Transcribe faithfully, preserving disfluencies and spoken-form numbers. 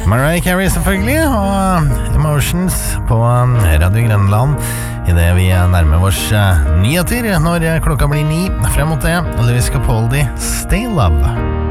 Mariah Carey selvfølgelig, og Emotions på Radio Grønland i det vi nærmer oss nyheter når klokka blir ni frem mot det. Louis Capaldi, Stay Love.